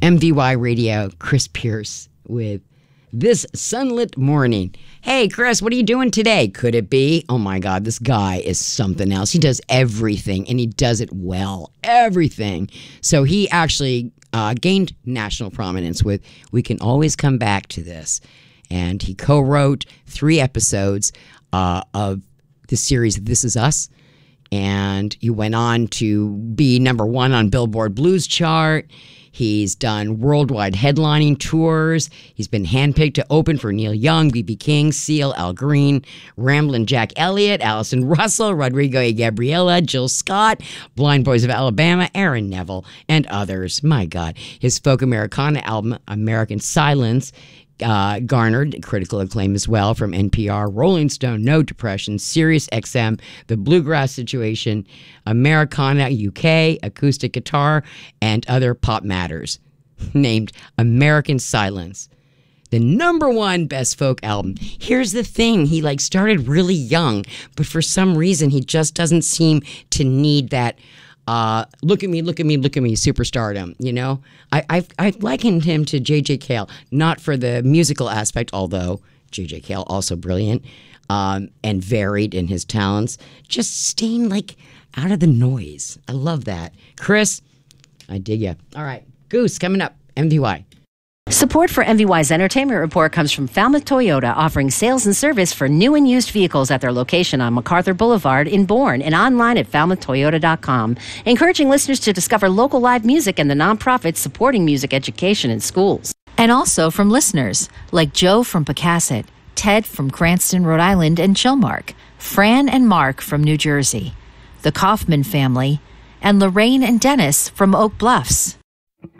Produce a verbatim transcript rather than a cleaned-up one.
M V Y Radio, Chris Pierce with This Sunlit Morning. Hey, Chris, what are you doing today? Could it be? Oh my God, this guy is something else. He does everything, and he does it well. Everything. So he actually uh, gained national prominence with We Can Always Come Back to This. And he co-wrote three episodes uh, of the series This Is Us. And he went on to be number one on Billboard Blues Chart. He's done worldwide headlining tours. He's been handpicked to open for Neil Young, B B King, Seal, Al Green, Ramblin' Jack Elliott, Allison Russell, Rodrigo y Gabriela, Jill Scott, Blind Boys of Alabama, Aaron Neville, and others. My God. His folk Americana album, American Silence, Uh, garnered critical acclaim as well from N P R, Rolling Stone, No Depression, Sirius X M, The Bluegrass Situation, Americana U K, Acoustic Guitar, and Other Pop Matters, named American Silence the number one best folk album. Here's the thing. He like started really young, but for some reason he just doesn't seem to need that Uh, look at me, look at me, look at me, superstardom, you know? I, I've, I've likened him to J J. Cale, not for the musical aspect, although J J. Cale also brilliant um, and varied in his talents, just staying like out of the noise. I love that. Chris, I dig ya. All right, Goose coming up, M V Y. Support for M V Y's Entertainment Report comes from Falmouth Toyota, offering sales and service for new and used vehicles at their location on MacArthur Boulevard in Bourne and online at falmouth toyota dot com, encouraging listeners to discover local live music and the nonprofits supporting music education in schools. And also from listeners like Joe from Pecasset, Ted from Cranston, Rhode Island, and Chilmark, Fran and Mark from New Jersey, the Kaufman family, and Lorraine and Dennis from Oak Bluffs.